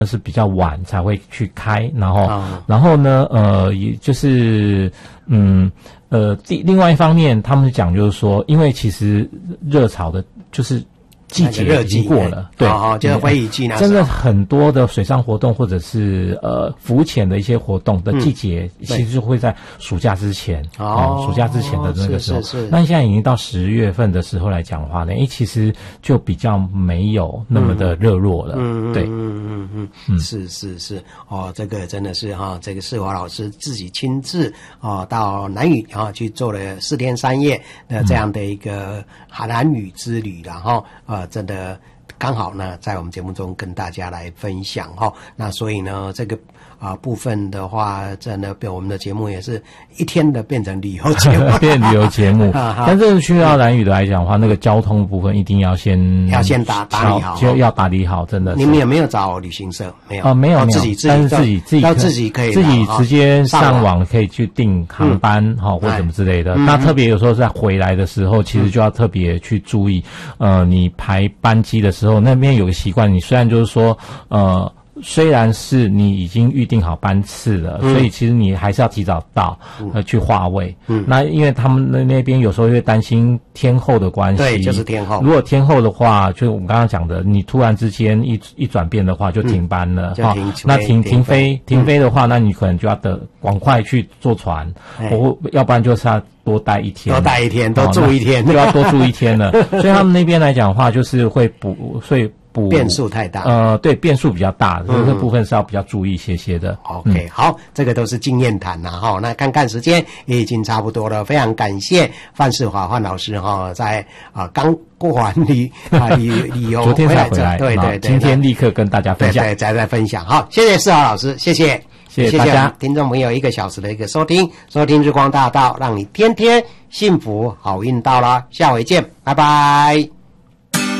是比较晚才会去开，然后呢，也就是另外一方面，他们讲就是说，因为其实热潮的，就是季节已经过了，对， 就是灰雨季那时候， 真的很多的水上活动或者是浮潜的一些活动的季节，其实就会在暑假之前，暑假之前的那个时候。那现在已经到10月份的时候来讲的话呢，其实就比较没有那么的热络了，对， 是这个真的是这个世华老师自己亲自到南屿去做了4天3夜的这样的一个南屿之旅了真的刚好呢在我们节目中跟大家来分享那所以呢这个部分的话真的被我们的节目也是一天的变成旅游节目变旅游节目但是去到兰屿的来讲的话，那个交通部分一定要先打理好， 就要打理好，真的。 你们有没有找旅行社？没有没有，但是自己可以自己直接上网可以去订航班或什么之类的。那特别有时候在回来的时候，其实就要特别去注意你排班机的时候，那边有个习惯，你虽然就是说虽然是你已经预定好班次了，所以其实你还是要提早到去划位。那因为他们那边有时候会担心天候的关系， 对，就是天候。 如果天候的话，就我们刚刚讲的，你突然之间一转变的话，就停班了。那停飞的话，那你可能就要赶快去坐船，要不然就是要多待一天， 多住一天， 就要多住一天了。所以他们那边来讲的话，就是会变数太大， 对，变数比较大，所以这部分是要比较注意一些的。 OK，好，这个都是经验谈那看看时间也已经差不多了，非常感谢范世华范老师在刚过完旅游昨天才回来， 对， 今天立刻跟大家分享， 对，再分享。好，谢谢世华老师，谢谢大家听众朋友1个小时的一个收听日光大道，让你天天幸福好运到了，下回见，拜拜。